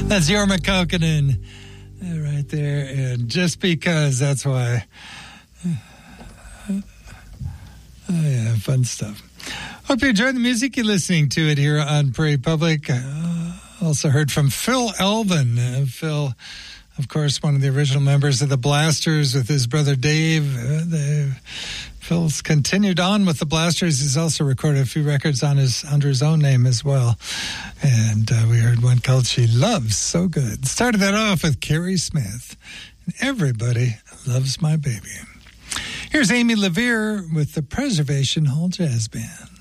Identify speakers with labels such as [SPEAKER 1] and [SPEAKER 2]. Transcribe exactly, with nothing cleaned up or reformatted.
[SPEAKER 1] That's Jorma Kaukonen right there. And just because, that's why. Oh, yeah, fun stuff. Hope you enjoyed the music. You're listening to it here on Prairie Public. Uh, also heard from Phil Elvin. Uh, Phil, of course, one of the original members of the Blasters with his brother Dave. Uh, they, Phil's continued on with the Blasters. He's also recorded a few records on his under his own name as well. And uh, we heard one called She Loves So Good. Started that off with Carrie Smith. And Everybody Loves My Baby. Here's Amy LaVere with the Preservation Hall Jazz Band.